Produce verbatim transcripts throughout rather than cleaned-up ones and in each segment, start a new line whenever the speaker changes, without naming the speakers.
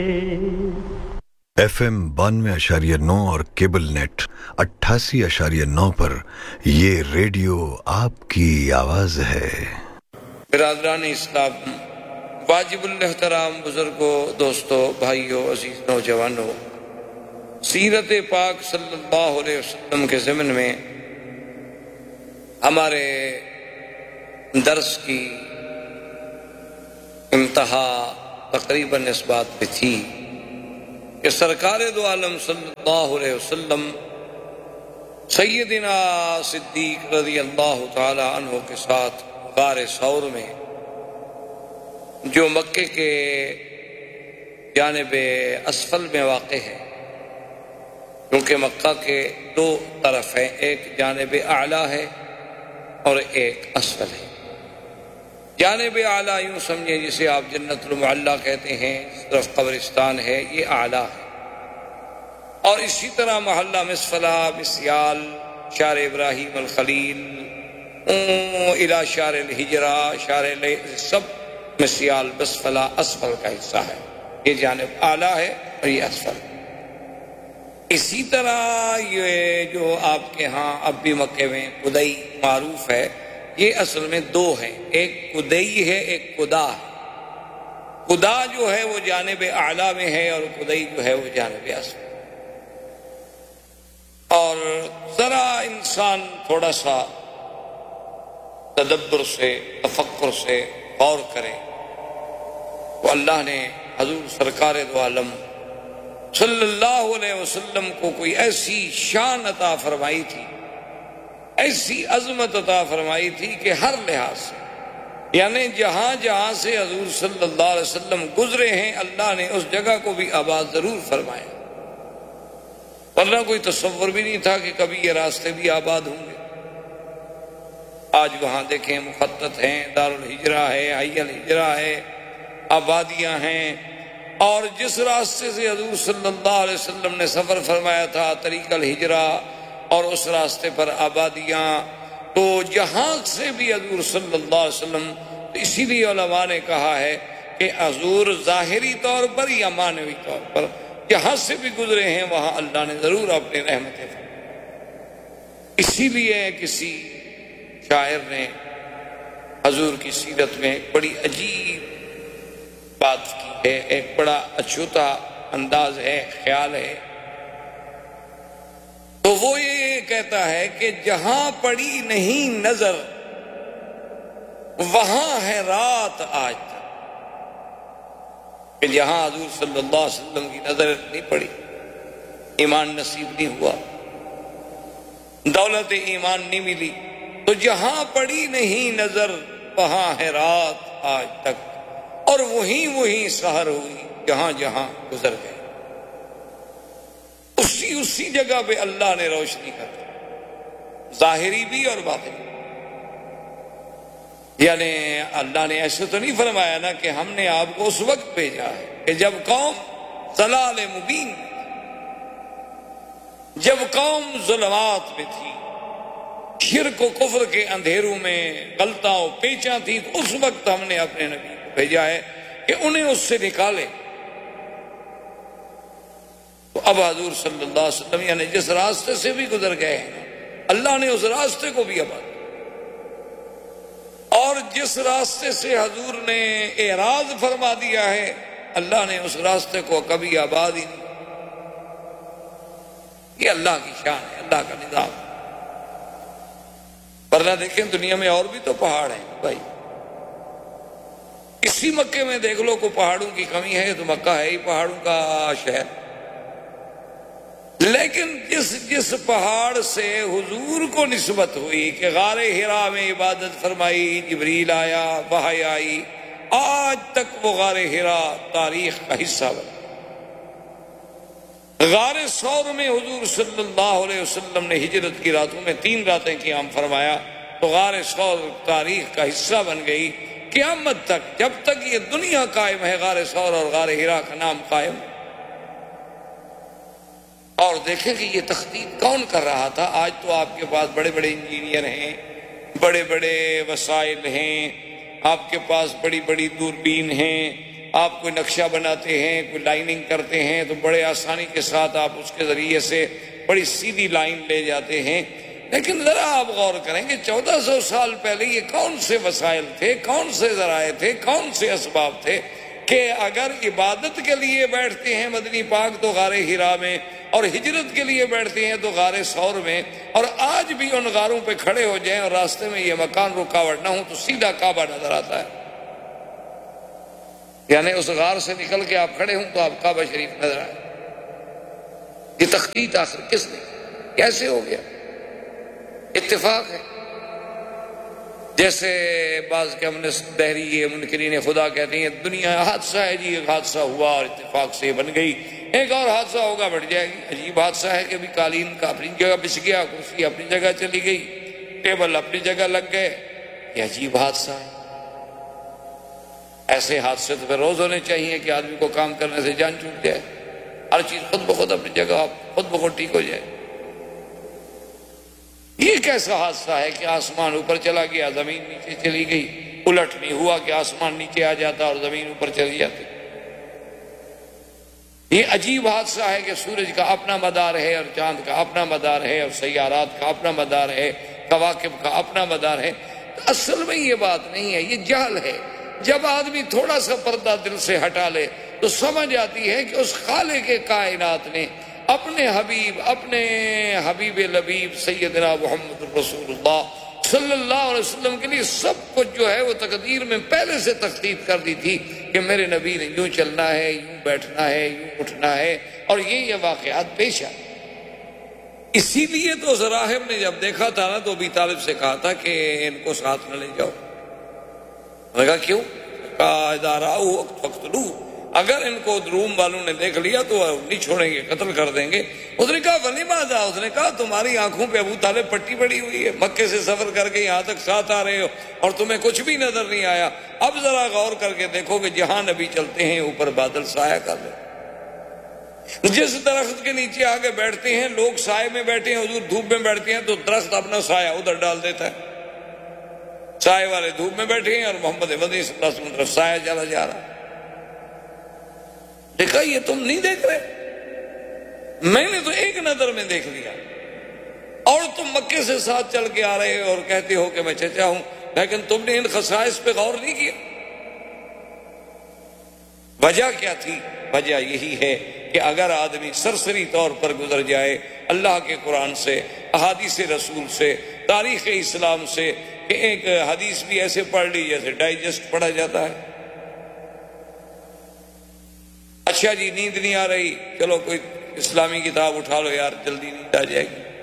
F M بانوے اشاریہ نو اور کیبل نیٹ اٹھاسی اشاریہ نو پر یہ ریڈیو آپ کی آواز ہے۔
برادران اسلام، واجب الاحترام بزرگوں، دوستوں، بھائیوں، عزیز نوجوانوں، سیرت پاک صلی اللہ علیہ وسلم کے ضمن میں ہمارے درس کی انتہا تقریباً اس بات پہ تھی کہ سرکار دو عالم صلی اللہ علیہ وسلم سیدنا صدیق رضی اللہ تعالی عنہ کے ساتھ غار ثور میں، جو مکے کے جانب اسفل میں واقع ہے، کیونکہ مکہ کے دو طرف ہیں، ایک جانب اعلیٰ ہے اور ایک اسفل ہے۔ جانب اعلیٰ یوں سمجھیں جسے آپ جنت المعلیٰ کہتے ہیں، اس طرف قبرستان ہے، یہ اعلیٰ ہے۔ اور اسی طرح محلہ مسفلہ، مسیال، شار ابراہیم الخلیل، الى شار الحجرہ، شار سب مسیال مسفلہ اسفل کا حصہ ہے۔ یہ جانب اعلیٰ ہے اور یہ اسفل ہے۔ اسی طرح یہ جو آپ کے ہاں اب بھی مکے میں قدئی معروف ہے، یہ اصل میں دو ہیں، ایک قدئی ہے، ایک قدا ہے۔ قدا جو ہے وہ جانب اعلیٰ میں ہے اور قدئی جو ہے وہ جانب اسفل۔ اور ذرا انسان تھوڑا سا تدبر سے، تفکر سے غور کرے تو اللہ نے حضور سرکار دو عالم صلی اللہ علیہ وسلم کو کوئی ایسی شان عطا فرمائی تھی، ایسی عظمت عطا فرمائی تھی کہ ہر لحاظ سے، یعنی جہاں جہاں سے حضور صلی اللہ علیہ وسلم گزرے ہیں، اللہ نے اس جگہ کو بھی آباد ضرور فرمایا، ورنہ کوئی تصور بھی نہیں تھا کہ کبھی یہ راستے بھی آباد ہوں گے۔ آج وہاں دیکھیں مخطط ہیں، دارالحجرہ ہے، حی الحجرہ ہے، آبادیاں ہیں، اور جس راستے سے حضور صلی اللہ علیہ وسلم نے سفر فرمایا تھا، طریق الحجرہ، اور اس راستے پر آبادیاں، تو جہاں سے بھی حضور صلی اللہ علیہ وسلم، اسی لیے علماء نے کہا ہے کہ حضور ظاہری طور پر یا معنوی طور پر جہاں سے بھی گزرے ہیں وہاں اللہ نے ضرور اپنی رحمتیں فرمائی۔ اسی لیے کسی شاعر نے حضور کی سیرت میں ایک بڑی عجیب بات کی ہے، ایک بڑا اچھوتا انداز ہے، خیال ہے، تو وہ یہ کہتا ہے کہ جہاں پڑی نہیں نظر وہاں ہے رات آج تک، کہ جہاں حضور صلی اللہ علیہ وسلم کی نظر نہیں پڑی، ایمان نصیب نہیں ہوا، دولت ایمان نہیں ملی، تو جہاں پڑی نہیں نظر وہاں ہے رات آج تک، اور وہیں وہیں سحر ہوئی جہاں جہاں گزر گئے۔ اسی اسی جگہ پہ اللہ نے روشنی کر دی، ظاہری بھی اور باطنی۔ یعنی اللہ نے ایسے تو نہیں فرمایا نا کہ ہم نے آپ کو اس وقت بھیجا ہے کہ جب قوم ضلال مبین، جب قوم ظلمات میں تھی، شرک و کفر کے اندھیروں میں غلطاں و پیچاں تھی، تو اس وقت ہم نے اپنے نبی کو بھیجا ہے کہ انہیں اس سے نکالے۔ تو اب حضور صلی اللہ علیہ وسلم یعنی جس راستے سے بھی گزر گئے ہیں، اللہ نے اس راستے کو بھی آباد، اور جس راستے سے حضور نے اعراض فرما دیا ہے، اللہ نے اس راستے کو کبھی آباد ہی نہیں۔ یہ اللہ کی شان ہے، اللہ کا نظام۔ ورنہ دیکھیں دنیا میں اور بھی تو پہاڑ ہیں بھائی، اسی مکے میں دیکھ لو، کو پہاڑوں کی کمی ہے تو مکہ ہے ہی پہاڑوں کا شہر۔ لیکن جس جس پہاڑ سے حضور کو نسبت ہوئی کہ غار حرا میں عبادت فرمائی، جبریل آیا، وحی آئی، آج تک وہ غار حرا تاریخ کا حصہ بنا۔ غار ثور میں حضور صلی اللہ علیہ وسلم نے ہجرت کی راتوں میں تین راتیں قیام فرمایا، تو غار ثور تاریخ کا حصہ بن گئی۔ قیامت تک، جب تک یہ دنیا قائم ہے، غار ثور اور غار حرا کا نام قائم۔ اور دیکھیں کہ یہ تخطیط کون کر رہا تھا؟ آج تو آپ کے پاس بڑے بڑے انجینئر ہیں، بڑے بڑے وسائل ہیں، آپ کے پاس بڑی بڑی دوربین ہیں، آپ کوئی نقشہ بناتے ہیں، کوئی لائننگ کرتے ہیں تو بڑے آسانی کے ساتھ آپ اس کے ذریعے سے بڑی سیدھی لائن لے جاتے ہیں، لیکن ذرا آپ غور کریں کہ چودہ سو سال پہلے یہ کون سے وسائل تھے، کون سے ذرائع تھے، کون سے اسباب تھے کہ اگر عبادت کے لیے بیٹھتے ہیں مدنی پاک تو غار حرا میں، اور ہجرت کے لیے بیٹھتے ہیں تو غار ثور میں، اور آج بھی ان غاروں پہ کھڑے ہو جائیں اور راستے میں یہ مکان رکاوٹ نہ ہو تو سیدھا کعبہ نظر آتا ہے. یعنی اس غار سے نکل کے آپ کھڑے ہوں تو آپ کعبہ شریف نظر آئے. یہ تخطیط آخر کس نے، کیسے ہو گیا؟ اتفاق ہے. جیسے بعض کے ہم نے دہری منکرین خدا کہتے ہیں دنیا حادثہ ہے جی، ایک حادثہ ہوا اور اتفاق سے بن گئی، ایک اور حادثہ ہوگا بڑھ جائے گی. عجیب حادثہ ہے کہ ابھی قالین کا اپنی جگہ بچ گیا، کرسی اپنی جگہ چلی گئی، ٹیبل اپنی جگہ لگ گئے. یہ عجیب حادثہ ہے. ایسے حادثے تو پھر روز ہونے چاہیے کہ آدمی کو کام کرنے سے جان چھوٹ جائے، ہر چیز خود بخود اپنی جگہ خود بخود ٹھیک ہو جائے. یہ کیسا حادثہ ہے کہ آسمان اوپر چلا گیا، زمین نیچے چلی گئی؟ الٹ نہیں ہوا کہ آسمان نیچے آ جاتا اور زمین اوپر چلی جاتی. یہ عجیب حادثہ ہے کہ سورج کا اپنا مدار ہے اور چاند کا اپنا مدار ہے اور سیارات کا اپنا مدار ہے، کواکب کا اپنا مدار ہے. اصل میں یہ بات نہیں ہے، یہ جہل ہے. جب آدمی تھوڑا سا پردہ دل سے ہٹا لے تو سمجھ آتی ہے کہ اس خالق کائنات نے اپنے حبیب اپنے حبیب لبیب سیدنا محمد رسول اللہ صلی اللہ علیہ وسلم کے لیے سب کچھ جو ہے وہ تقدیر میں پہلے سے تخطیط کر دی تھی کہ میرے نبی نے یوں چلنا ہے، یوں بیٹھنا ہے، یوں اٹھنا ہے، اور یہ یہ واقعات پیش آئے. اسی لیے تو زراحب نے جب دیکھا تھا نا تو ابی طالب سے کہا تھا کہ ان کو ساتھ نہ لے جاؤ. میں کہا کیوں؟ کہا اذا رأوا فاقتلوه، اگر ان کو روم والوں نے دیکھ لیا تو نہیں چھوڑیں گے، قتل کر دیں گے. اس نے کہا ولیماذا، اس نے کہا تمہاری آنکھوں پہ ابو طالب پٹی پڑی ہوئی ہے، مکے سے سفر کر کے یہاں تک ساتھ آ رہے ہو اور تمہیں کچھ بھی نظر نہیں آیا. اب ذرا غور کر کے دیکھو کہ جہاں نبی چلتے ہیں اوپر بادل سایہ کر لے. جس درخت کے نیچے آگے بیٹھتے ہیں لوگ سائے میں بیٹھے ہیں، حضور دھوپ میں بیٹھتے ہیں تو درخت اپنا سایہ ادھر ڈال دیتا ہے. سائے والے دھوپ میں بیٹھے ہیں اور محمد مدنی صلی اللہ علیہ وسلم طرف سایہ چلا جا رہا ہے. دیکھا یہ تم نہیں دیکھ رہے، میں نے تو ایک نظر میں دیکھ لیا، اور تم مکے سے ساتھ چل کے آ رہے ہو اور کہتے ہو کہ میں چچا ہوں، لیکن تم نے ان خصائص پہ غور نہیں کیا. وجہ کیا تھی؟ وجہ یہی ہے کہ اگر آدمی سرسری طور پر گزر جائے اللہ کے قرآن سے، احادیث رسول سے، تاریخ اسلام سے، کہ ایک حدیث بھی ایسے پڑھ لی جیسے ڈائجسٹ پڑھا جاتا ہے. اچھا جی نیند نہیں آ رہی، چلو کوئی اسلامی کتاب اٹھا لو یار جلدی نیند آ جائے گی.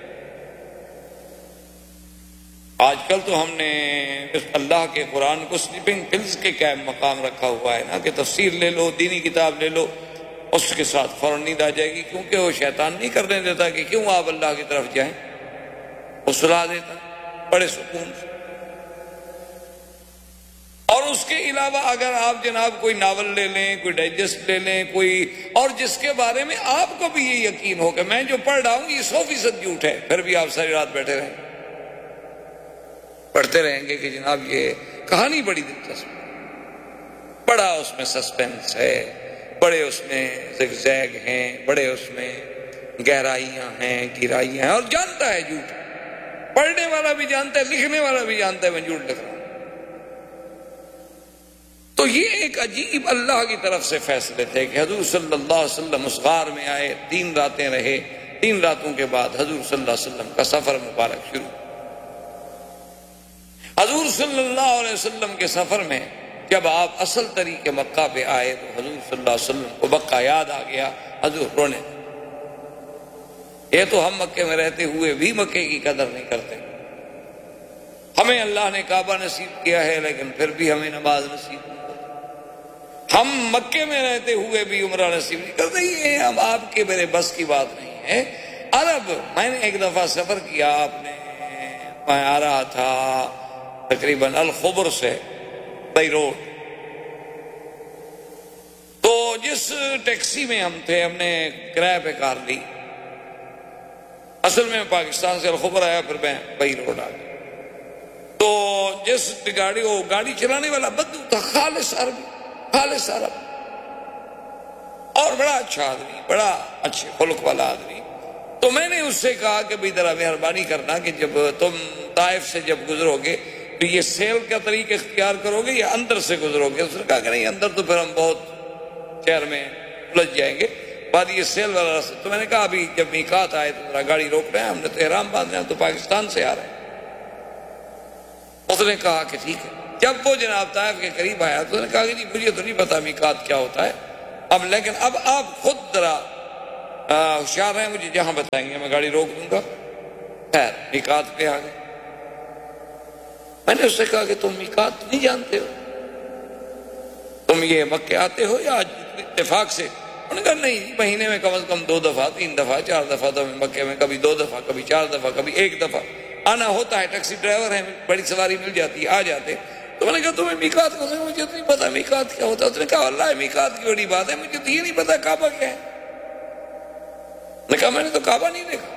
آج کل تو ہم نے اللہ کے قرآن کو سلیپنگ پلز کے قائم مقام رکھا ہوا ہے نا، کہ تفسیر لے لو، دینی کتاب لے لو، اس کے ساتھ فوراً نیند آ جائے گی، کیونکہ وہ شیطان نہیں کرنے دیتا کہ کیوں آپ اللہ کی طرف جائیں، وہ سلا دیتا بڑے سکون سے. اور اس کے علاوہ اگر آپ جناب کوئی ناول لے لیں، کوئی ڈائجسٹ لے لیں، کوئی اور جس کے بارے میں آپ کو بھی یہ یقین ہو کہ میں جو پڑھ رہا ہوں یہ سو فیصد جھوٹ ہے، پھر بھی آپ ساری رات بیٹھے رہیں پڑھتے رہیں گے کہ جناب یہ کہانی بڑی دلچسپ، بڑا اس میں سسپینس ہے، بڑے اس میں زگ زیگ ہیں، بڑے اس میں گہرائیاں ہیں، گہرائیاں ہیں، اور جانتا ہے جھوٹ، پڑھنے والا بھی جانتا ہے، لکھنے والا بھی جانتا ہے میں جھوٹ لکھ رہا ہوں. تو یہ ایک عجیب اللہ کی طرف سے فیصلے تھے کہ حضور صلی اللہ علیہ وسلم اس غار میں آئے، تین راتیں رہے، تین راتوں کے بعد حضور صلی اللہ علیہ وسلم کا سفر مبارک شروع. حضور صلی اللہ علیہ وسلم کے سفر میں جب آپ اصل طریقے مکہ پہ آئے تو حضور صلی اللہ علیہ وسلم کو مکہ یاد آ گیا، حضور رونے. یہ تو ہم مکے میں رہتے ہوئے بھی مکے کی قدر نہیں کرتے، ہمیں اللہ نے کعبہ نصیب کیا ہے لیکن پھر بھی ہمیں نماز نصیب نہیں، ہم مکے میں رہتے ہوئے بھی عمرہ نصیب نہیں کرتے. یہ ہم آپ کے میرے بس کی بات نہیں ہے. عرب، میں نے ایک دفعہ سفر کیا، آپ نے میں آ رہا تھا تقریباً الخبر سے بائی روڈ، تو جس ٹیکسی میں ہم تھے ہم نے کرایہ پہ کار لی. اصل میں پاکستان سے الخبر آیا، پھر میں بائی روڈ آ گیا. تو جس گاڑی وہ گاڑی چلانے والا بدو تھا، خالص عربی، خالص عرب، اور بڑا اچھا آدمی، بڑا اچھے خلق والا آدمی. تو میں نے اس سے کہا کہ بھائی ذرا مہربانی کرنا کہ جب تم طائف سے جب گزرو گے تو یہ سیل کا طریقہ اختیار کرو گے یا اندر سے گزرو گے؟ اس نے کہا کہ نہیں، اندر تو پھر ہم بہت شہر میں الجھ جائیں گے، بعد یہ سیل والا راستہ. تو میں نے کہا ابھی جب میقات آئے تو ذرا گاڑی روک رہے ہیں، ہم نے تو احرام باندھ رہے ہیں، تو پاکستان سے آ رہے ہیں. اس نے کہا کہ ٹھیک ہے. جب وہ جناب طائف کے قریب آیا تو اس نے کہا کہ جی مجھے تو نہیں پتا میقات کیا ہوتا ہے اب، لیکن اب آپ خود ذرا ہوشیار ہیں، مجھے جہاں بتائیں گے میں گاڑی روک دوں گا. خیر میقات پہ آ گئے. میں نے اس سے کہا کہ تم میقات نہیں جانتے ہو، تم یہ مکے آتے ہو یا اتفاق سے؟ انہوں نے کہا نہیں، مہینے میں کم از کم دو دفعہ، تین دفعہ، چار دفعہ تو مکے میں کبھی دو دفعہ، کبھی چار دفعہ، کبھی ایک دفعہ آنا ہوتا ہے. ٹیکسی ڈرائیور ہیں، بڑی سواری مل جاتی ہے، آ جاتے. تو میں نے کہا تمہیں میقات کو مجھے تو نہیں پتا میقات کیا ہوتا. اس نے کہا اللہ میقات کی بڑی بات ہے، مجھے تو یہ نہیں پتا کعبہ کیا ہے. میں نے کہا میں نے تو کعبہ نہیں دیکھا.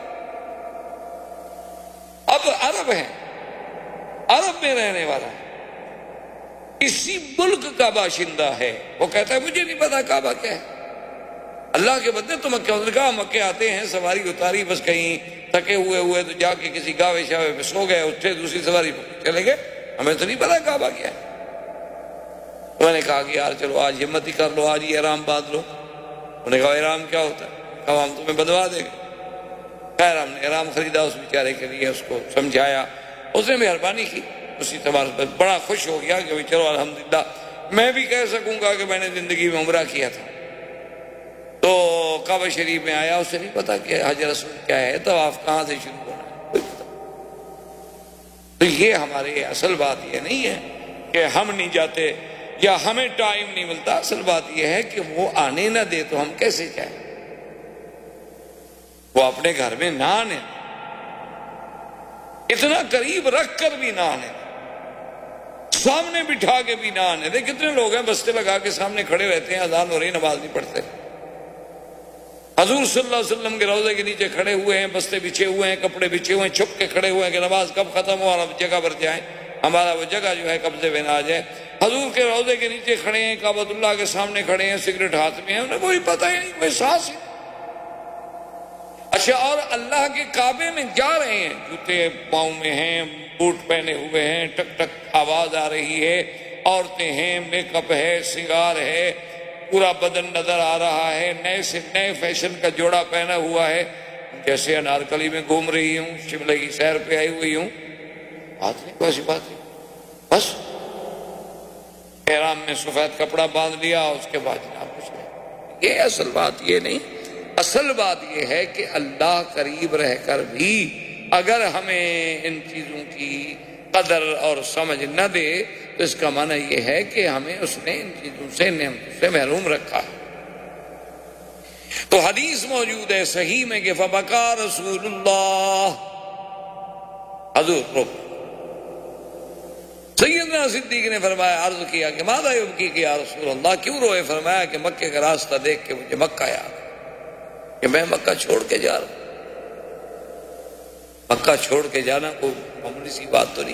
اب عرب ہے، عرب میں رہنے والا ہے، اسی ملک کا باشندہ ہے، وہ کہتا ہے مجھے نہیں پتا کعبہ کیا ہے. اللہ کے بندے تو مکہ، اس نے کہا مکے آتے ہیں، سواری اتاری، بس کہیں تھکے ہوئے ہوئے تو جا کے کسی گاوے شاوے پہ سو گئے، اٹھے دوسری سواری پہ چلے گئے، ہمیں تو نہیں پتا کعبہ کیا ہے. میں نے کہا کہ یار چلو آج ہمت ہی کر لو، آج ہی احرام باندھ لو. انہوں نے کہا احرام کیا ہوتا ہے؟ کہا ہم تمہیں بدوا دیں گے. خیر ہم نے احرام خریدا اس بیچارے کے لیے، اس کو سمجھایا، اس نے مہربانی کی. اسی اعتبار سے بڑا خوش ہو گیا کہ چلو الحمدللہ میں بھی کہہ سکوں گا کہ میں نے زندگی میں عمرہ کیا تھا. تو کعبہ شریف میں آیا، اسے نہیں پتا کہ حجر اسود کیا ہے، طواف کہاں سے شروع ہونا ہے، کوئی پتا. تو یہ ہمارے اصل بات یہ نہیں ہے کہ ہم نہیں جاتے یا ہمیں ٹائم نہیں ملتا. اصل بات یہ ہے کہ وہ آنے نہ دے تو ہم کیسے جائیں؟ وہ اپنے گھر میں نہ آنے، اتنا قریب رکھ کر بھی نہ آنے، سامنے بٹھا کے بھی نہ آنے دے. کتنے لوگ ہیں بستے لگا کے سامنے کھڑے رہتے ہیں، اذان ہو رہی نماز نہیں پڑھتے. حضور صلی اللہ علیہ وسلم کے روضے کے نیچے کھڑے ہوئے ہیں، بستے بچھے ہوئے ہیں، کپڑے بچھے ہوئے ہیں، چھپ کے کھڑے ہوئے ہیں کہ نماز کب ختم ہو اور ہم جگہ پر جائیں، ہمارا وہ جگہ جو ہے قبضے میں نہ آ جائے. حضور کے روضے کے نیچے کھڑے ہیں، کعبۃ اللہ کے سامنے کھڑے ہیں، سگریٹ ہاتھ میں ہے، انہیں کوئی پتہ ہی نہیں، کوئی سانس ہے. اچھا اور اللہ کے کعبے میں جا رہے ہیں، جوتے پاؤں میں ہیں، بوٹ پہنے ہوئے ہیں، ٹک ٹک آواز آ رہی ہے، عورتیں ہیں، میک اپ ہے، سنگار ہے، پورا بدن نظر آ رہا ہے، نئے سے نئے فیشن کا جوڑا پہنا ہوا ہے، جیسے انارکلی میں گھوم رہی ہوں، شملے کی سیر پہ آئی ہوئی ہوں. بات نہیں، کوئی بات نہیں، بس احرام میں سفید کپڑا باندھ لیا، اس کے بعد جناب کچھ نہیں. یہ اصل بات یہ نہیں. اصل بات یہ ہے کہ اللہ قریب رہ کر بھی اگر ہمیں ان چیزوں کی قدر اور سمجھ نہ دے تو اس کا معنی یہ ہے کہ ہمیں اس نے ان چیزوں سے نعمتوں سے محروم رکھا ہے. تو حدیث موجود ہے صحیح میں کہ فبکا رسول اللہ، حضور رک. سیدنا صدیق نے فرمایا، عرض کیا کہ ماذا یبکی کہ یا رسول اللہ، کیوں روئے؟ فرمایا کہ مکے کا راستہ دیکھ کے مجھے مکہ یاد کہ میں مکہ چھوڑ کے جا رہا ہوں. مکہ چھوڑ کے جانا کوئی معمولی سی بات تو نہیں.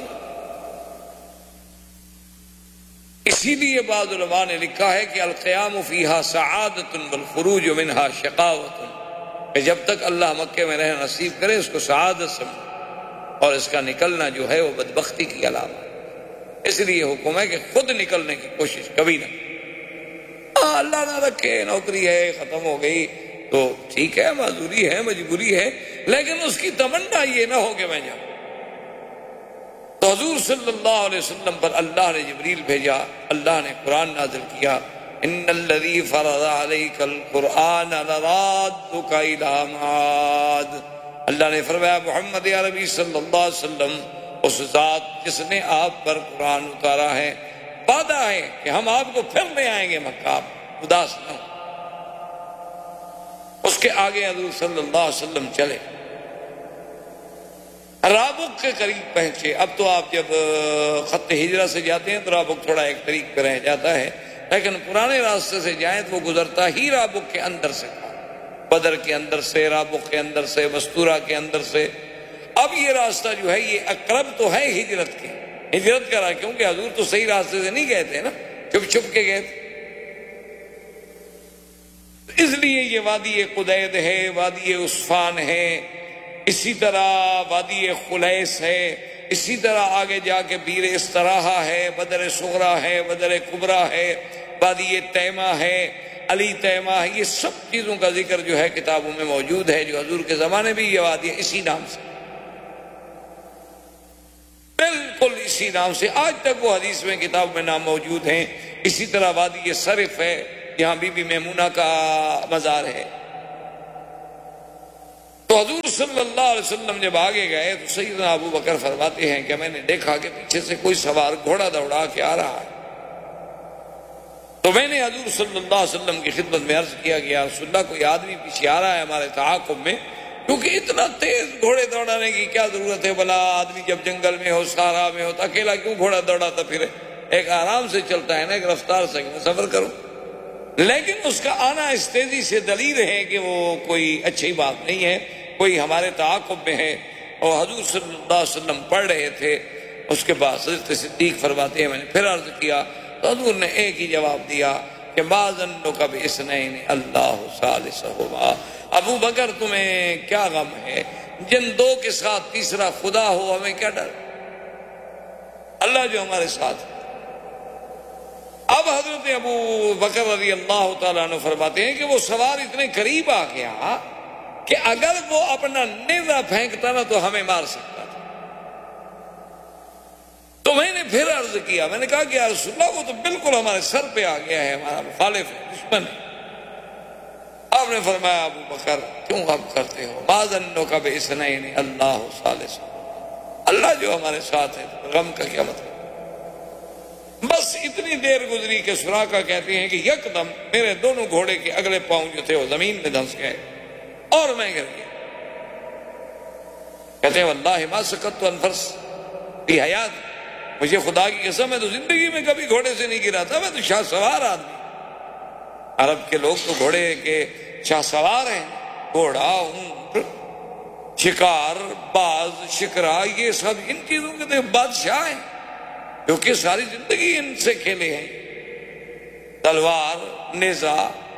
اسی لیے بعض علماء نے لکھا ہے کہ القیام فیہا سعادت والخروج منہا شقاوت، کہ جب تک اللہ مکے میں رہنا نصیب کرے اس کو سعادت سمجھے، اور اس کا نکلنا جو ہے وہ بدبختی کی علامت. اس لیے حکم ہے کہ خود نکلنے کی کوشش کبھی نہ. ہاں اللہ نہ رکھے نوکری ہے ختم ہو گئی تو ٹھیک ہے، معذوری ہے، مجبوری ہے، لیکن اس کی تمنا یہ نہ ہو کہ میں جاؤں. تو حضور صلی اللہ علیہ وسلم پر اللہ نے جبریل بھیجا، اللہ نے قرآن نازل کیا، ان الذی فرض علیک القرآن لرادک الی معاد. اللہ نے فرمایا محمد عربی صلی اللہ علیہ وسلم، اس ذات جس نے آپ پر قرآن اتارا ہے وعدہ ہے کہ ہم آپ کو پھر لے آئیں گے مکہ، آپ اداس نہ ہو. اس کے آگے حضور صلی اللہ علیہ وسلم چلے، رابق کے قریب پہنچے. اب تو آپ جب خط ہجرت سے جاتے ہیں تو رابق تھوڑا ایک طریق پہ رہ جاتا ہے، لیکن پرانے راستے سے جائیں تو وہ گزرتا ہی رابق کے اندر سے، بدر کے اندر سے، رابق کے اندر سے، مستورہ کے اندر سے. اب یہ راستہ جو ہے یہ اقرب تو ہے ہجرت کے، ہجرت کا راہ، کیونکہ حضور تو صحیح راستے سے نہیں گئے تھے نا، چھپ چھپ کے گئے تھے. اس لیے یہ وادی قدید ہے، وادی عصفان ہے، اسی طرح وادی خلیس ہے، اسی طرح آگے جا کے بیر استراحہ ہے، بدر صغرا ہے، بدر کبرا ہے، وادی تیمہ ہے، علی تیمہ ہے. یہ سب چیزوں کا ذکر جو ہے کتابوں میں موجود ہے. جو حضور کے زمانے میں یہ وادی اسی نام سے، بالکل اسی نام سے آج تک وہ حدیث میں کتاب میں نام موجود ہیں. اسی طرح وادی صرف ہے، یہاں بی بی میمونہ کا مزار ہے. تو حضور صلی اللہ علیہ وسلم جب آگے گئے تو سیدنا ابو بکر فرماتے ہیں کہ میں نے دیکھا کہ پیچھے سے کوئی سوار گھوڑا دوڑا کے آ رہا ہے. تو میں نے حضور صلی اللہ علیہ وسلم کی خدمت میں عرض کیا کہ یا رسول اللہ کوئی آدمی پیچھے آ رہا ہے ہمارے تعاقب میں، کیونکہ اتنا تیز گھوڑے دوڑانے کی کیا ضرورت ہے؟ بلا آدمی جب جنگل میں ہو، صحرا میں ہو تو اکیلا کیوں گھوڑا دوڑاتا پھرے؟ ایک آرام سے چلتا ہے نا، ایک رفتار سے میں سفر کروں. لیکن اس کا آنا اس تیزی سے دلیل ہے کہ وہ کوئی اچھی بات نہیں ہے، کوئی ہمارے تعاقب میں ہے. اور حضور صلی اللہ علیہ وسلم پڑھ رہے تھے. اس کے بعد حضرت صدیق فرماتے ہیں میں نے پھر عرض کیا تو حضور نے ایک ہی جواب دیا کہ ما ظنک باثنین اللہ ثالثہما. ابو بکر تمہیں کیا غم ہے؟ جن دو کے ساتھ تیسرا خدا ہو، ہمیں کیا ڈر؟ اللہ جو ہمارے ساتھ ہے. اب حضرت ابو بکر رضی اللہ تعالیٰ عنہ فرماتے ہیں کہ وہ سوار اتنے قریب آ گیا کہ اگر وہ اپنا نیزہ پھینکتا نا تو ہمیں مار سکتا تھا. تو میں نے پھر عرض کیا، میں نے کہا کہ یا رسول اللہ وہ تو بالکل ہمارے سر پہ آ گیا ہے، ہمارا مخالف ہے، دشمن ہے. آپ نے فرمایا ابو بکر کیوں غم کرتے ہو؟ ما ظنک باثنین اللہ ثالثہما. اللہ جو ہمارے ساتھ ہے تو غم کا کیا مطلب؟ بس اتنی دیر گزری کہ سراقہ کہتے ہیں کہ یکدم میرے دونوں گھوڑے کے اگلے پاؤں جو تھے وہ زمین میں دھنس گئے اور میں گر گیا. کہتے ہیں واللہ ما سکت عن فرس فی حیات، مجھے خدا کی قسم ہے تو زندگی میں کبھی گھوڑے سے نہیں گرا تھا. میں تو شاہ سوار آدمی، عرب کے لوگ تو گھوڑے کے شاہ سوار ہیں. گھوڑا، اونٹ، شکار، باز، شکرا، یہ سب ان چیزوں کے تو بادشاہ ہیں کیونکہ ساری زندگی ان سے کھیلے ہیں. تلوار، نیزہ،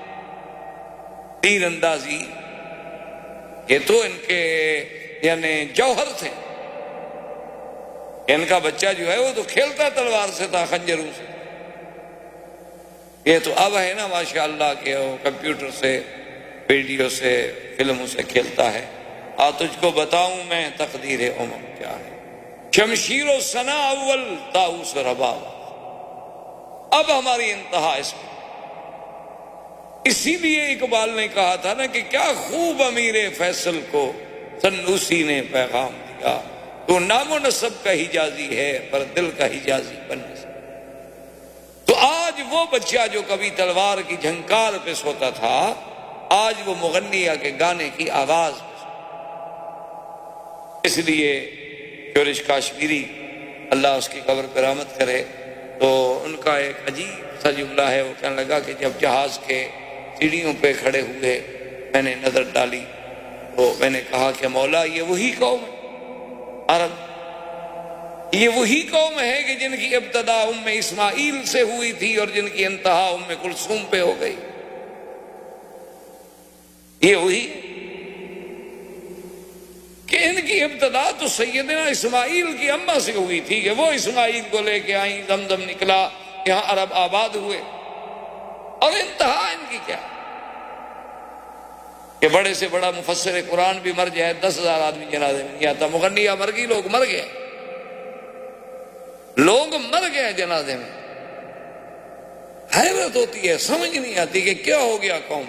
تیر اندازی، یہ تو ان کے یعنی جوہر تھے. ان کا بچہ جو ہے وہ تو کھیلتا تلوار سے تھا، خنجروں سے. یہ تو اب ہے نا ماشاءاللہ کہ وہ کمپیوٹر سے، ویڈیو سے، فلموں سے کھیلتا ہے. آ تجھ کو بتاؤں میں تقدیر امم کیا ہے، شمشیر و ثنا اول طاؤس رباب. اب ہماری انتہا اس میں. اسی لیے اقبال نے کہا تھا نا کہ کیا خوب امیر فیصل کو سنوسی نے پیغام دیا، تو نام و نسب کا حجازی ہے پر دل کا حجازی بن نہیں سکتا. تو آج وہ بچہ جو کبھی تلوار کی جھنکار پہ سوتا تھا، آج وہ مغنیہ کے گانے کی آواز پہ سوتا. اس لیے شورش کاشمیری اللہ اس کی قبر پر رحمت کرے، تو ان کا ایک عجیب سا جملہ ہے. وہ کہنے لگا کہ جب جہاز کے سیڑھیوں پہ کھڑے ہوئے میں نے نظر ڈالی تو میں نے کہا کہ مولا یہ وہی قوم ہے عرب، یہ وہی قوم ہے کہ جن کی ابتدا ام اسماعیل سے ہوئی تھی اور جن کی انتہا ام کلثوم پہ ہو گئی. یہ وہی کہ ان کی ابتدا تو سیدنا اسماعیل کی اماں سے ہوئی تھی کہ وہ اسماعیل کو لے کے آئیں، زمزم نکلا، یہاں عرب آباد ہوئے. اور انتہا ان کی کیا کہ بڑے سے بڑا مفسر قرآن بھی مر جائے، دس ہزار آدمی جنازے میں نہیں آتا. مغنیہ مر گئی، لوگ مر گئے، لوگ مر گئے جنازے میں. حیرت ہوتی ہے، سمجھ نہیں آتی کہ کیا ہو گیا قوم.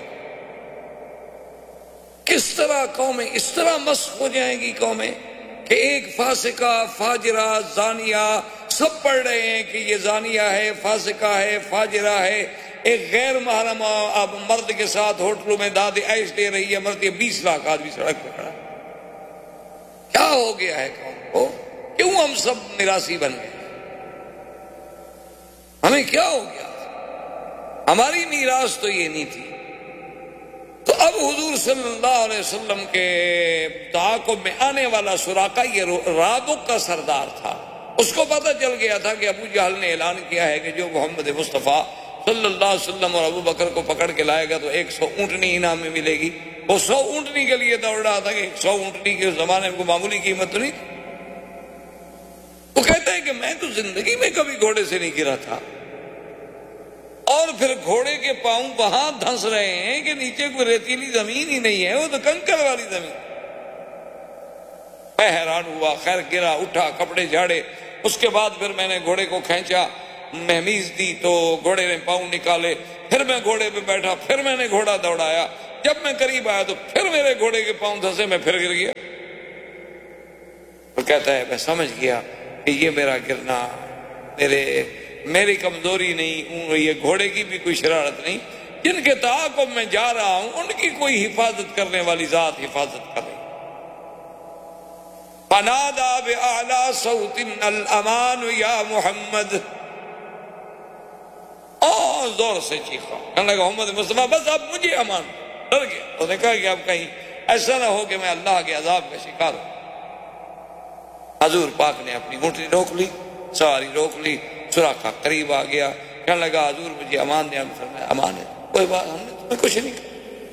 کس طرح قومیں اس طرح مسخ ہو جائیں گی قومیں کہ ایک فاسقہ، فاجرہ، زانیہ سب پڑھ رہے ہیں کہ یہ زانیہ ہے، فاسقہ ہے، فاجرہ ہے. ایک غیر محرم اب مرد کے ساتھ ہوٹلوں میں داد عیش دے رہی ہے، مرد یہ بیس لاکھ آدمی سڑک پہ کھڑا. کیا ہو گیا ہے قوم کو؟ کیوں ہم سب میراثی بن گئے؟ ہمیں کیا ہو گیا؟ ہماری میراث تو یہ نہیں تھی. تو اب حضور صلی اللہ علیہ وسلم کے تعاقب میں آنے والا سراقہ یہ رابق کا سردار تھا. اس کو پتہ چل گیا تھا کہ ابو جہل نے اعلان کیا ہے کہ جو محمد مصطفیٰ صلی اللہ علیہ وسلم اور ابو بکر کو پکڑ کے لائے گا تو ایک سو اونٹنی انعام میں ملے گی. وہ سو اونٹنی کے لیے دوڑ رہا تھا کہ ایک سو اونٹنی کے زمانے میں کوئی معمولی قیمت تو نہیں. وہ کہتا ہے کہ میں تو زندگی میں کبھی گھوڑے سے نہیں گرا تھا, اور پھر گھوڑے کے پاؤں وہاں دھنس رہے ہیں کہ نیچے کوئی ریتیلی زمین ہی نہیں ہے, وہ تو کنکر والی زمین. میں حیران ہوا. خیر گرا, اٹھا, کپڑے جھاڑے, اس کے بعد پھر میں نے گھوڑے کو کھینچا, مہمیز دی تو گھوڑے نے پاؤں نکالے, پھر میں گھوڑے پہ بیٹھا, پھر میں نے گھوڑا دوڑایا. جب میں قریب آیا تو پھر میرے گھوڑے کے پاؤں دھنسے, میں پھر گر گیا. وہ کہتا ہے میں سمجھ گیا کہ یہ میرا گرنا میرے میری کمزوری نہیں, یہ گھوڑے کی بھی کوئی شرارت نہیں. جن کے تعاقب میں جا رہا ہوں ان کی کوئی حفاظت کرنے والی ذات حفاظت کر رہی. فنادى بأعلى صوت الأمان يا محمد, اور زور سے چیخا, کہنے لگا محمد مصطفیٰ بس اب مجھے امان. ڈر گیا. اس نے کہا کہ اب کہیں ایسا نہ ہو کہ میں اللہ کے عذاب کا شکار ہوں. حضور پاک نے اپنی اونٹنی روک لی, سواری روک لی, سراقہ قریب آ گیا, کہنے لگا حضور مجھے امان دیا. فرمایا امان ہے, کوئی بات, ہم نے تمہیں کچھ نہیں کہا.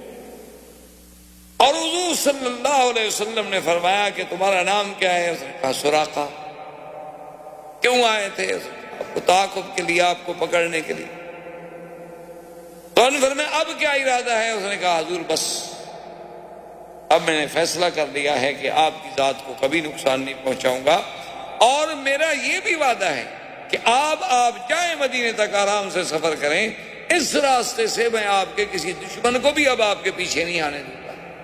اور حضور صلی اللہ علیہ وسلم نے فرمایا کہ تمہارا نام کیا ہے؟ اس نے کہا سراقہ. کیوں آئے تھے؟ اس نے کہا آپ کو تعاقب کے لیے, آپ کو پکڑنے کے لیے. تو انہوں نے فرمایا اب کیا ارادہ ہے؟ اس نے کہا حضور بس اب میں نے فیصلہ کر لیا ہے کہ آپ کی ذات کو کبھی نقصان نہیں پہنچاؤں گا, اور میرا یہ بھی وعدہ ہے کہ آپ آپ جائیں مدینے تک آرام سے سفر کریں, اس راستے سے میں آپ کے کسی دشمن کو بھی اب آپ کے پیچھے نہیں آنے دوں گا.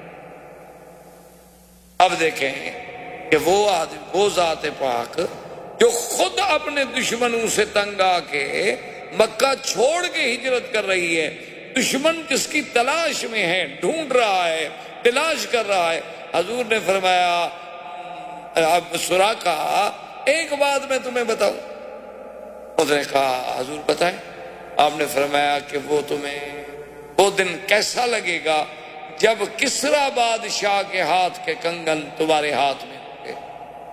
اب دیکھیں کہ وہ آدمی, وہ ذات پاک جو خود اپنے دشمنوں سے تنگ آ کے مکہ چھوڑ کے ہجرت کر رہی ہے, دشمن کس کی تلاش میں ہے, ڈھونڈ رہا ہے, تلاش کر رہا ہے. حضور نے فرمایا اب سراقہ ایک بات میں تمہیں بتاؤں. اس نے کہا حضور بتائیں. آپ نے فرمایا کہ وہ تمہیں وہ دن کیسا لگے گا جب کسرا بادشاہ کے ہاتھ کے کنگن تمہارے ہاتھ میں ہوں گے.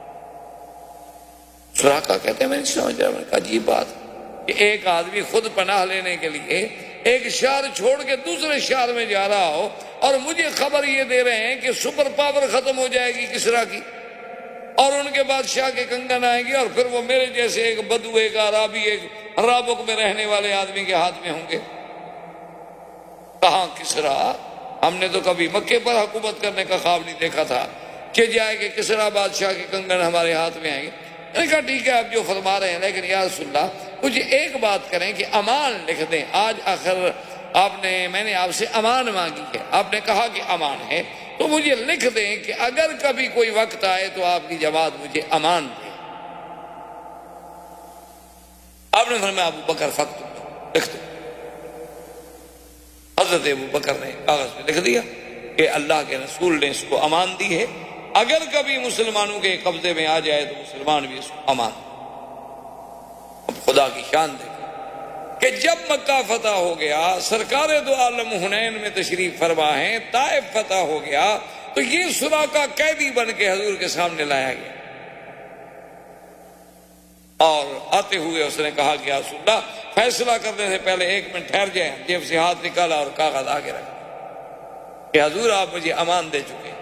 سراقہ کہتے ہیں میں نہیں سمجھ رہا. میں نے کہا عجیب بات کہ ایک آدمی خود پناہ لینے کے لیے ایک شہر چھوڑ کے دوسرے شہر میں جا رہا ہو, اور مجھے خبر یہ دے رہے ہیں کہ سپر پاور ختم ہو جائے گی کسرا کی, اور ان کے بادشاہ کے کنگن آئیں گے, اور پھر وہ میرے جیسے ایک بدو, ایک عرابی, ایک رابق میں رہنے والے آدمی کے ہاتھ میں ہوں گے. کہاں کسرا؟ ہم نے تو کبھی مکے پر حکومت کرنے کا خواب نہیں دیکھا تھا کہ جائے کہ کسرا بادشاہ کے کنگن ہمارے ہاتھ میں آئیں گے. میں نے کہا ٹھیک ہے آپ جو فرما رہے ہیں, لیکن یا رسول اللہ مجھے ایک بات کریں کہ امان لکھ دیں. آج آخر آپ نے میں نے آپ سے امان مانگی ہے, آپ نے کہا کہ امان ہے, تو مجھے لکھ دیں کہ اگر کبھی کوئی وقت آئے تو آپ کی جماعت مجھے امان دے. آپ نے فرمایا ابو بکر فقط لکھ دو. حضرت ابو بکر نے کاغذ پہ لکھ دیا کہ اللہ کے رسول نے اس کو امان دی ہے, اگر کبھی مسلمانوں کے قبضے میں آ جائے تو مسلمان بھی اس کو امان. اب خدا کی شان دیکھیں کہ جب مکہ فتح ہو گیا, سرکار دو عالم حنین میں تشریف فرما ہے, طائف فتح ہو گیا, تو یہ سراقہ قیدی بن کے حضور کے سامنے لایا گیا. اور آتے ہوئے اس نے کہا کہ رسول اللہ فیصلہ کرنے سے پہلے ایک منٹ ٹھہر جائیں. جیب سے ہاتھ نکالا اور کاغذ آگے رکھا کہ حضور آپ مجھے امان دے چکے.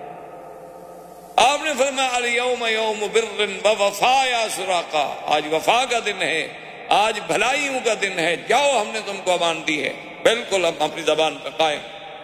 آپ نے فرمایا الیوم یوم بر و وفا یا سراقہ, آج وفا کا دن ہے, آج بھلائیوں کا دن ہے, جاؤ ہم نے تم کو امان دی ہے, بالکل ہم اپنی زبان پہ قائم.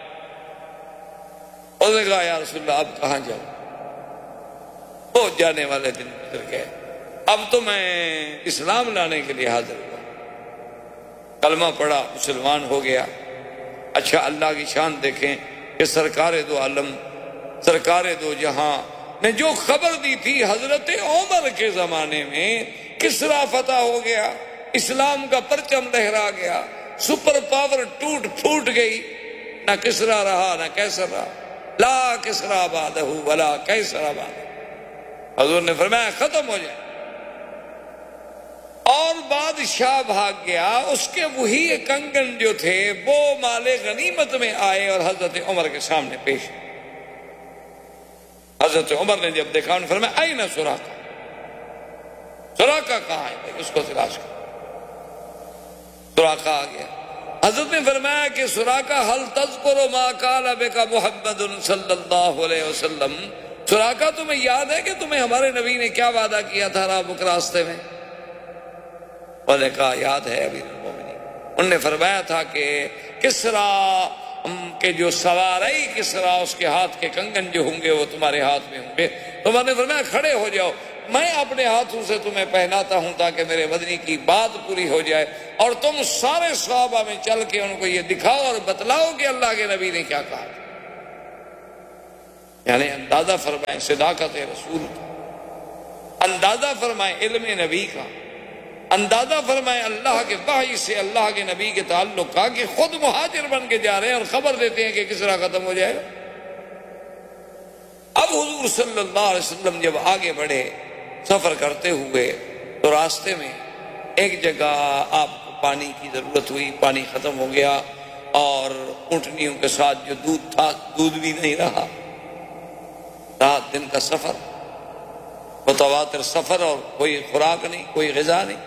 اس نے کہا یا رسول اللہ اب کہاں جاؤں؟ پہنچ جانے والے دن گزر گئے, اب تو میں اسلام لانے کے لیے حاضر ہوا, کلمہ پڑھا, مسلمان ہو گیا. اچھا اللہ کی شان دیکھیں کہ سرکار دو عالم, سرکار دو جہاں نے جو خبر دی تھی حضرت عمر کے زمانے میں کسرا فتح ہو گیا, اسلام کا پرچم لہرا گیا, سپر پاور ٹوٹ پھوٹ گئی, نہ کسرا رہا نہ کیسر رہا, لا کسرا بعدہ ولا کیسر بعدہ. حضور نے فرمایا ختم ہو جائے, اور بادشاہ بھاگ گیا. اس کے وہی کنگن جو تھے وہ مال غنیمت میں آئے اور حضرت عمر کے سامنے پیش. حضرت عمر نے جب دیکھا انہوں نے فرمایا اینَ سراقہ, سراقہ کہاں ہے, اس کو تلاش کر. سراقہ آ گیا. حضرت نے فرمایا کہ سراقہ حل تذکر ما قال بک محمد صلی اللہ علیہ وسلم، سراقہ تمہیں یاد ہے کہ تمہیں ہمارے نبی نے کیا وعدہ کیا تھا رابک راستے میں؟ انہوں نے کہا یاد ہے امیر المومنین. انہوں نے فرمایا تھا کہ کسرا کے جو سواری کسرا اس کے ہاتھ کے کنگن جو ہوں گے وہ تمہارے ہاتھ میں ہوں گے. تو میں نے فرمایا کھڑے ہو جاؤ، میں اپنے ہاتھوں سے تمہیں پہناتا ہوں تاکہ میرے مدنی کی بات پوری ہو جائے، اور تم سارے صحابہ میں چل کے ان کو یہ دکھاؤ اور بتلاؤ کہ اللہ کے نبی نے کیا کہا. یعنی اندازہ فرمائیں صداقت رسول کا، اندازہ فرمائیں علم نبی کا، اندازہ فرمائیں اللہ کے وحی سے اللہ کے نبی کے تعلق کا، کہ خود مہاجر بن کے جا رہے ہیں اور خبر دیتے ہیں کہ کسرا ختم ہو جائے گا. اب حضور صلی اللہ علیہ وسلم جب آگے بڑھے سفر کرتے ہوئے تو راستے میں ایک جگہ آپ کو پانی کی ضرورت ہوئی، پانی ختم ہو گیا اور اونٹنیوں کے ساتھ جو دودھ تھا دودھ بھی نہیں رہا. رات دن کا سفر، متواتر سفر، اور کوئی خوراک نہیں، کوئی غذا نہیں.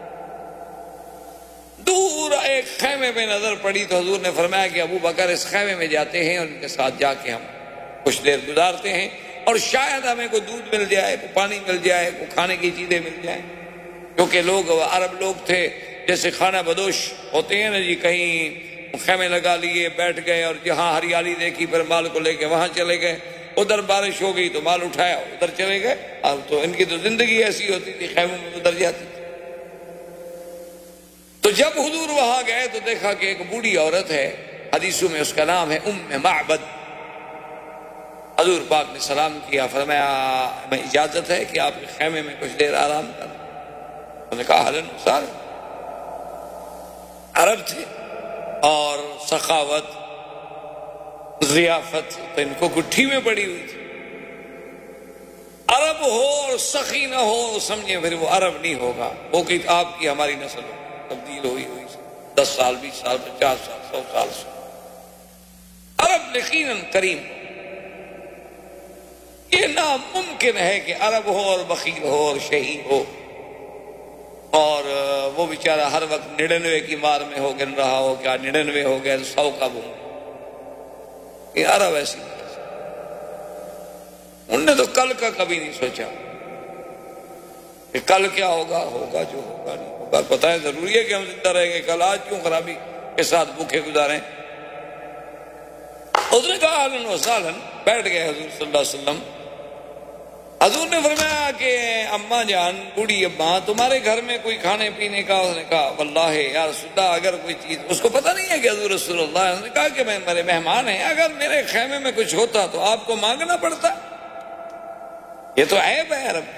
دور ایک خیمے میں نظر پڑی تو حضور نے فرمایا کہ ابو بکر اس خیمے میں جاتے ہیں اور ان کے ساتھ جا کے ہم کچھ دیر گزارتے ہیں اور شاید ہمیں کوئی دودھ مل جائے، کوئی پانی مل جائے، کوئی کھانے کی چیزیں مل جائیں. کیونکہ لوگ عرب لوگ تھے جیسے خانہ بدوش ہوتے ہیں نا جی، کہیں خیمے لگا لیے بیٹھ گئے اور جہاں ہریالی دیکھی پھر مال کو لے کے وہاں چلے گئے، ادھر بارش ہو گئی تو مال اٹھایا ادھر چلے گئے. اب تو ان کی تو زندگی ایسی ہوتی تھی، خیموں میں ادھر جاتی تھی. تو جب حضور وہاں گئے تو دیکھا کہ ایک بوڑھی عورت ہے، حدیثوں میں اس کا نام ہے ام معبد. حضور پاک نے سلام کیا، فرمایا میں اجازت ہے کہ آپ کے خیمے میں کچھ دیر آرام کریں؟ انہوں نے کہا اہلاً وسہلاً. عرب تھے اور سخاوت ضیافت تو ان کو گٹھی میں پڑی ہوئی تھی. عرب ہو اور سخی نہ ہو سمجھے پھر وہ عرب نہیں ہوگا، وہ کہ آپ کی ہماری نسل ہو تبدیل ہوئی ہوئی دس سال بیس سال پچاس سال سو سال سے. عرب یقیناً کریم. یہ ناممکن ہے کہ عرب ہو اور بخیل ہو اور شہید ہو اور وہ بیچارہ ہر وقت نڑنوے کی مار میں ہو گن رہا ہو. کیا نڑنوے ہو گئے سو کب ہوں گے؟ یہ عرب ایسی نہیں. انہوں نے تو کل کا کبھی نہیں سوچا کہ کل کیا ہوگا، ہوگا جو ہوگا نہیں ہوگا. پتہ ہے ضروری ہے کہ ہم زندہ رہیں گے، کل آج کیوں خرابی کے ساتھ بھوکے گزاریں. اس نے کہا اہلاً وسہلاً. بیٹھ گئے حضور صلی اللہ علیہ وسلم. حضور نے فرمایا کہ اماں جان، بوڑھی اماں، تمہارے گھر میں کوئی کھانے پینے کا؟ اس نے کہا واللہ یا رسول اللہ اگر کوئی چیز، اس کو پتہ نہیں ہے کہ حضور رسول اللہ. اس نے کہا کہ میں میرے مہمان ہیں، اگر میرے خیمے میں کچھ ہوتا تو آپ کو مانگنا پڑتا. یہ تو عیب ہے عرب.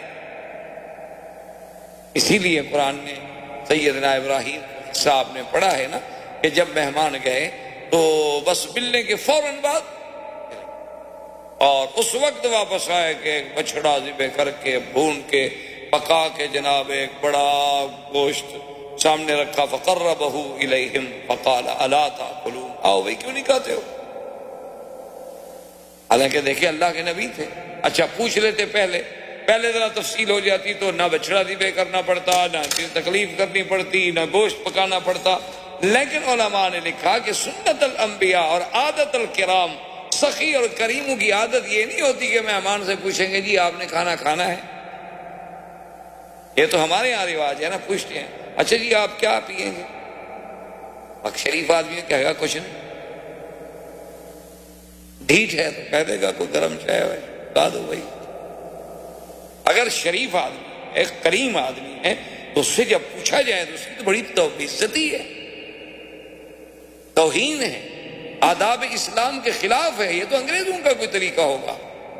اسی لیے قرآن نے سیدنا ابراہیم صاحب نے پڑھا ہے نا کہ جب مہمان گئے تو بس ملنے کے فوراً بعد اور اس وقت واپس آئے کہ ایک بچڑا ذبح کر کے بھون کے پکا کے جناب ایک بڑا گوشت سامنے رکھا. فقربہ الیہم فقال الا تاکلون، آؤ بھائی کیوں نہیں کھاتے ہو؟ حالانکہ دیکھیں اللہ کے نبی تھے. اچھا پوچھ لیتے پہلے پہلے ذرا تفصیل ہو جاتی تو نہ بچڑا ذبح کرنا پڑتا، نہ تکلیف کرنی پڑتی، نہ گوشت پکانا پڑتا. لیکن علماء نے لکھا کہ سنت الانبیاء اور عادت الکرام، سخی اور کریموں کی عادت یہ نہیں ہوتی کہ مہمان سے پوچھیں گے جی آپ نے کھانا کھانا ہے. یہ تو ہمارے یہاں رواج ہے نا، پوچھتے ہیں اچھا جی آپ کیا پیئیں گے؟ اب شریف آدمی کہے گا کچھ نہیں. ڈھیٹ ہے تو کہہ دے گا کوئی گرم چائے ہے لا دو بھائی. اگر شریف آدمی ایک کریم آدمی ہے تو اس سے جب پوچھا جائے تو اس کی تو بڑی عزتی ہے، توہین ہے، آداب اسلام کے خلاف ہے. یہ تو انگریزوں کا کوئی طریقہ ہوگا.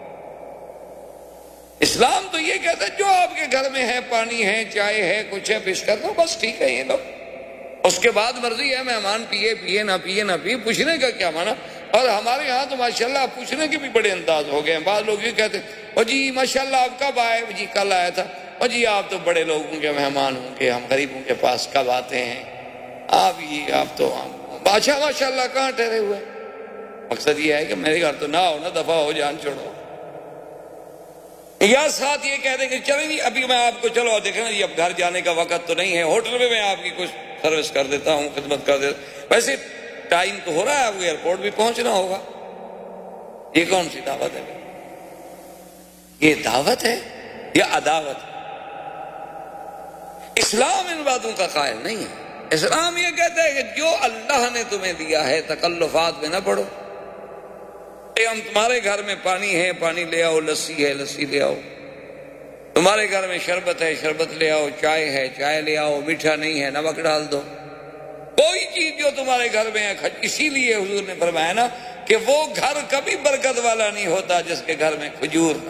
اسلام تو یہ کہتا ہے جو آپ کے گھر میں ہے، پانی ہے، چائے ہے، کچھ ہے، پیش کر دو بس ٹھیک ہے. یہ لو اس کے بعد مرضی ہے مہمان پیے پیے نہ پیے نہ پیے، پوچھنے کا کیا مانا. اور ہمارے ہاں تو ماشاءاللہ پوچھنے کے بھی بڑے انداز ہو گئے ہیں. بعض لوگ یہ کہتے ہیں او جی ماشاءاللہ آپ کب آئے؟ جی کل آیا تھا. او جی آپ تو بڑے لوگوں کے مہمان ہوں گے، ہم غریبوں کے پاس کب آتے ہیں؟ آپ یہ آپ تو اچھا ماشاءاللہ کہاں ٹھہرے ہوئے؟ مقصد یہ ہے کہ میرے گھر تو نہ ہو، نہ دفعہ ہو، جان چھوڑو. یا ساتھ یہ کہہ دیں کہ چلیں جی ابھی میں آپ کو چلو دیکھیں نا جی اب گھر جانے کا وقت تو نہیں ہے، ہوٹل میں میں آپ کی کچھ سروس کر دیتا ہوں، خدمت کر دیتا ہوں. ویسے ٹائم تو ہو رہا ہے، اب ایئرپورٹ بھی پہنچنا ہوگا. یہ کون سی دعوت ہے؟ یہ دعوت ہے یا عداوت ہے؟ اسلام ان باتوں کا قائل نہیں ہے. اسلام یہ کہتا ہے کہ جو اللہ نے تمہیں دیا ہے تکلفات میں نہ پڑو. اے ہم تمہارے گھر میں پانی ہے، پانی لے آؤ، لسی ہے، لسی لے آؤ. تمہارے گھر میں شربت ہے، شربت لے آؤ. چائے ہے، چائے لے آؤ. میٹھا نہیں ہے، نمک ڈال دو. کوئی چیز جو تمہارے گھر میں ہے. اسی لیے حضور نے فرمایا نا کہ وہ گھر کبھی برکت والا نہیں ہوتا جس کے گھر میں کھجور